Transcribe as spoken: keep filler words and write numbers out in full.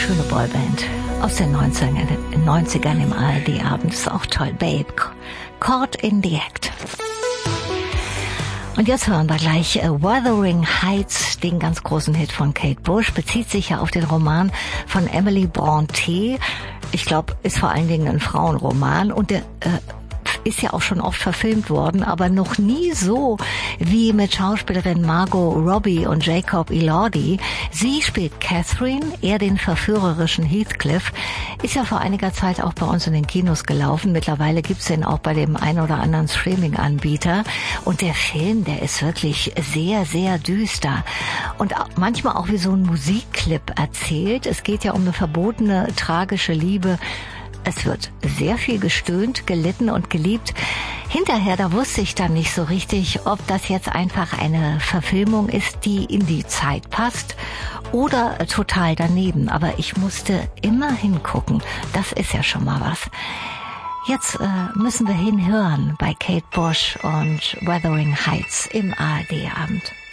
schöne Boyband aus den neunzigern im A R D-Abend. Ist auch toll. Babe, Caught in the Act. Und jetzt hören wir gleich äh, Wuthering Heights, den ganz großen Hit von Kate Bush. Bezieht sich ja auf den Roman von Emily Brontë. Ich glaube, ist vor allen Dingen ein Frauenroman. Und der äh, ist ja auch schon oft verfilmt worden, aber noch nie so wie mit Schauspielerin Margot Robbie und Jacob Elordi. Sie spielt Catherine, er den verführerischen Heathcliff. Ist ja vor einiger Zeit auch bei uns in den Kinos gelaufen. Mittlerweile gibt's den auch bei dem ein oder anderen Streaming-Anbieter. Und der Film, der ist wirklich sehr, sehr düster. Und manchmal auch wie so ein Musikclip erzählt. Es geht ja um eine verbotene, tragische Liebe. Es wird sehr viel gestöhnt, gelitten und geliebt. Hinterher, da wusste ich dann nicht so richtig, ob das jetzt einfach eine Verfilmung ist, die in die Zeit passt oder total daneben. Aber ich musste immer hingucken. Das ist ja schon mal was. Jetzt äh, müssen wir hinhören bei Kate Bush und Wuthering Heights im A R D-Abend.